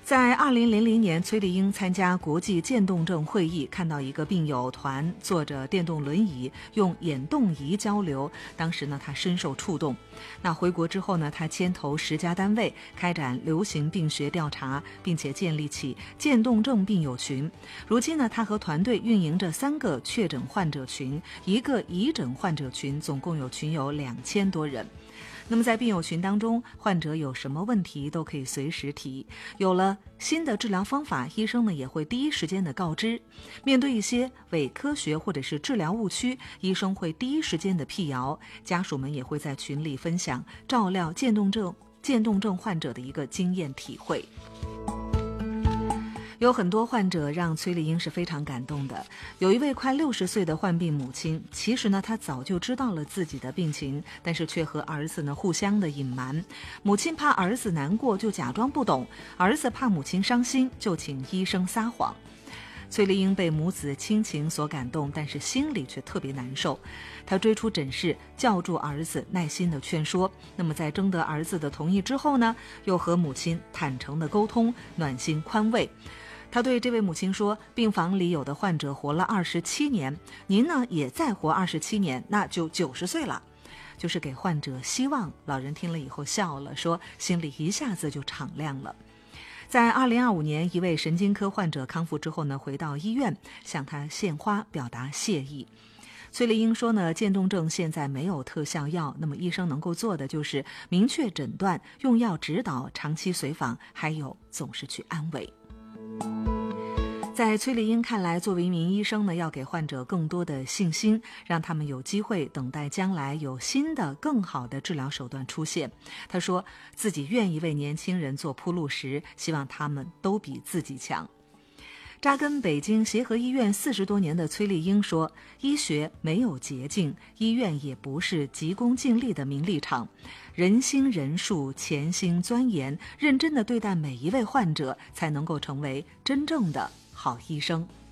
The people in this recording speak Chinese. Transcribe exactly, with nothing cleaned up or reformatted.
在二零零零年，崔丽英参加国际渐冻症会议，看到一个病友团坐着电动轮椅，用眼动仪交流，当时呢，她深受触动。那回国之后呢，她牵头十家单位开展流行病学调查，并且建立起渐冻症病友群。如今呢，她和团队运营着三个确诊患者群，一个疑诊患者群，总共有群友两千多人。那么在病友群当中，患者有什么问题都可以随时提，有了新的治疗方法，医生呢也会第一时间的告知。面对一些伪科学或者是治疗误区，医生会第一时间的辟谣，家属们也会在群里分享照料渐冻症渐冻症患者的一个经验体会。有很多患者让崔丽英是非常感动的。有一位快六十岁的患病母亲，其实呢，她早就知道了自己的病情，但是却和儿子呢互相的隐瞒。母亲怕儿子难过，就假装不懂；儿子怕母亲伤心，就请医生撒谎。崔丽英被母子亲情所感动，但是心里却特别难受。她追出诊室，叫住儿子，耐心的劝说。那么在征得儿子的同意之后呢，又和母亲坦诚的沟通，暖心宽慰。他对这位母亲说，病房里有的患者活了二十七年，您呢也再活二十七年，那就九十岁了，就是给患者希望。老人听了以后笑了，说心里一下子就敞亮了。在二零二五年，一位神经科患者康复之后呢，回到医院向他献花表达谢意。崔丽英说呢，渐冻症现在没有特效药，那么医生能够做的就是明确诊断、用药指导、长期随访，还有总是去安慰。在崔丽英看来，作为一名医生呢，要给患者更多的信心，让他们有机会等待将来有新的更好的治疗手段出现。他说自己愿意为年轻人做铺路石，希望他们都比自己强。扎根北京协和医院四十多年的崔丽英说，医学没有捷径，医院也不是急功近利的名利场，人心仁术，潜心钻研，认真地对待每一位患者，才能够成为真正的好医生。